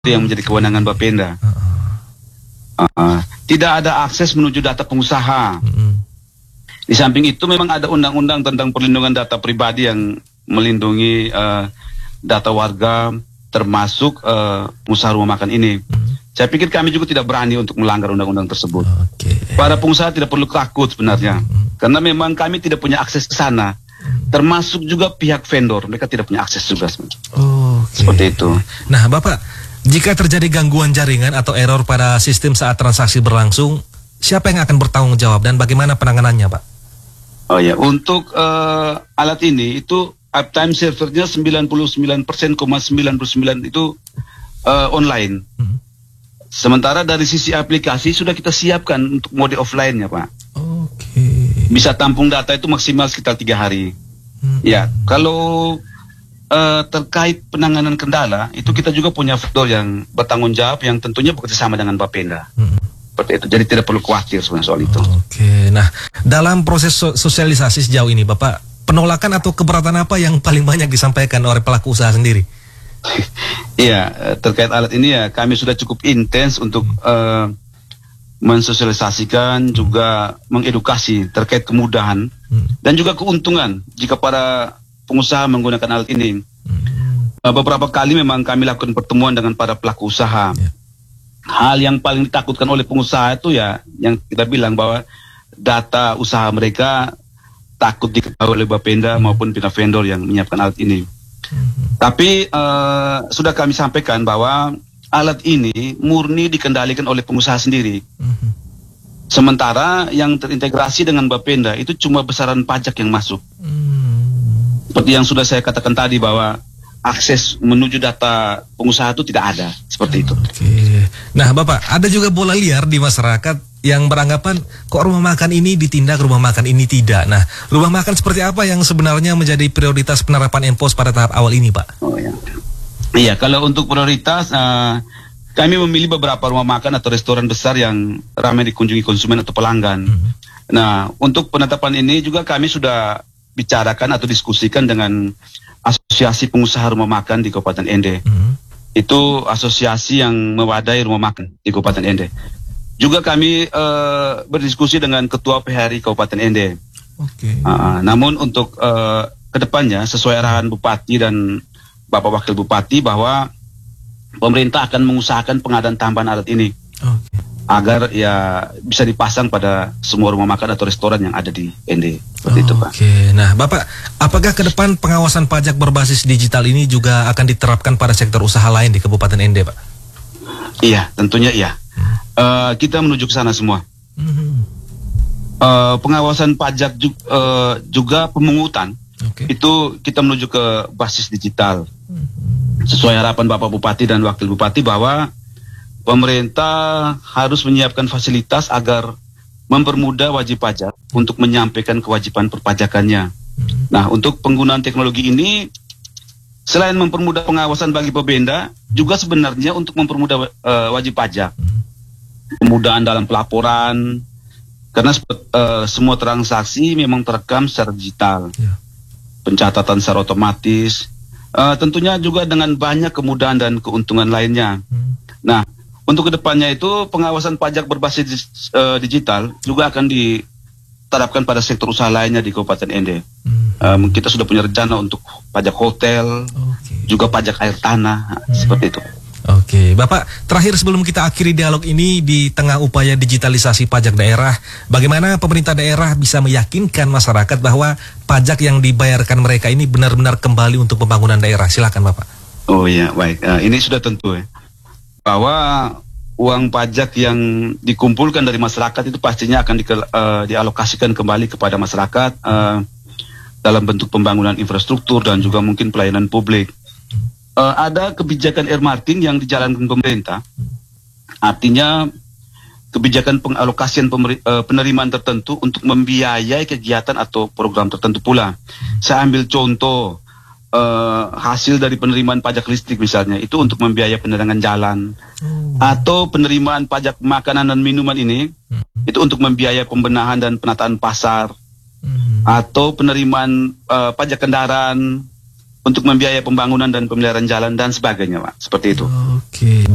yang menjadi kewenangan Bapenda. Tidak ada akses menuju data pengusaha. Di samping itu memang ada undang-undang tentang perlindungan data pribadi yang melindungi data warga, termasuk pengusaha rumah makan ini. Saya pikir kami juga tidak berani untuk melanggar undang-undang tersebut. Para pengusaha tidak perlu takut sebenarnya, karena memang kami tidak punya akses ke sana. Termasuk juga pihak vendor, mereka tidak punya akses juga. Seperti itu. Nah, Bapak, jika terjadi gangguan jaringan atau error pada sistem saat transaksi berlangsung, siapa yang akan bertanggung jawab dan bagaimana penanganannya, Pak? Oh ya, untuk alat ini itu uptime servernya 99,99% itu online. Sementara dari sisi aplikasi sudah kita siapkan untuk mode offline-nya, Pak. Bisa tampung data itu maksimal sekitar 3 hari. Ya, kalau terkait penanganan kendala, itu kita juga punya vendor yang bertanggung jawab yang tentunya bekerjasama dengan Bapenda. Seperti itu, jadi tidak perlu khawatir sebenarnya soal itu. Nah, dalam proses sosialisasi sejauh ini, Bapak, penolakan atau keberatan apa yang paling banyak disampaikan oleh pelaku usaha sendiri? Iya, terkait alat ini ya kami sudah cukup intens untuk mensosialisasikan, juga mengedukasi terkait kemudahan dan juga keuntungan jika para pengusaha menggunakan alat ini. Beberapa kali memang kami lakukan pertemuan dengan para pelaku usaha. Hal yang paling ditakutkan oleh pengusaha itu ya yang kita bilang bahwa data usaha mereka takut diketahui oleh Bapenda maupun pihak vendor yang menyiapkan alat ini. Tapi sudah kami sampaikan bahwa alat ini murni dikendalikan oleh pengusaha sendiri. Sementara yang terintegrasi dengan Bapenda itu cuma besaran pajak yang masuk. Seperti yang sudah saya katakan tadi bahwa akses menuju data pengusaha itu tidak ada. Seperti itu. Nah, Bapak, ada juga bola liar di masyarakat yang beranggapan kok rumah makan ini ditindak, rumah makan ini tidak. Nah, rumah makan seperti apa yang sebenarnya menjadi prioritas penerapan MPOS pada tahap awal ini, Pak? Iya, kalau untuk prioritas, kami memilih beberapa rumah makan atau restoran besar yang ramai dikunjungi konsumen atau pelanggan. Nah, untuk penetapan ini juga kami sudah bicarakan atau diskusikan dengan asosiasi pengusaha rumah makan di Kabupaten Ende. Itu asosiasi yang mewadai rumah makan di Kabupaten Ende. Juga kami berdiskusi dengan Ketua PHRI Kabupaten Ende. Namun untuk kedepannya sesuai arahan Bupati dan Bapak Wakil Bupati bahwa pemerintah akan mengusahakan pengadaan tambahan alat ini agar ya bisa dipasang pada semua rumah makan atau restoran yang ada di Ende. Seperti itu, Pak. Nah, Bapak, apakah ke depan pengawasan pajak berbasis digital ini juga akan diterapkan pada sektor usaha lain di Kabupaten Ende, Pak? Iya, tentunya iya. Kita menuju ke sana semua. Pengawasan pajak juga pemungutan itu kita menuju ke basis digital. Sesuai harapan Bapak Bupati dan Wakil Bupati bahwa pemerintah harus menyiapkan fasilitas agar mempermudah wajib pajak untuk menyampaikan kewajiban perpajakannya. Nah, untuk penggunaan teknologi ini selain mempermudah pengawasan bagi Bapenda, juga sebenarnya untuk mempermudah wajib pajak. Kemudahan dalam pelaporan, karena semua transaksi memang terekam secara digital. Pencatatan secara otomatis, tentunya juga dengan banyak kemudahan dan keuntungan lainnya. Nah, untuk kedepannya itu pengawasan pajak berbasis digital juga akan diterapkan pada sektor usaha lainnya di Kabupaten Ende. Kita sudah punya rencana untuk pajak hotel, juga pajak air tanah, seperti itu. Bapak, terakhir sebelum kita akhiri dialog ini, di tengah upaya digitalisasi pajak daerah, bagaimana pemerintah daerah bisa meyakinkan masyarakat bahwa pajak yang dibayarkan mereka ini benar-benar kembali untuk pembangunan daerah? Silakan, Bapak. Oh iya, baik. Ini sudah tentu ya, bahwa uang pajak yang dikumpulkan dari masyarakat itu pastinya akan dialokasikan kembali kepada masyarakat dalam bentuk pembangunan infrastruktur dan juga mungkin pelayanan publik. Ada kebijakan earmarking yang dijalankan pemerintah, artinya kebijakan pengalokasian penerimaan tertentu untuk membiayai kegiatan atau program tertentu pula. Saya ambil contoh hasil dari penerimaan pajak listrik misalnya, itu untuk membiayai penerangan jalan, atau penerimaan pajak makanan dan minuman ini itu untuk membiayai pembenahan dan penataan pasar, atau penerimaan pajak kendaraan untuk membiayai pembangunan dan pemeliharaan jalan dan sebagainya, Pak. Seperti itu.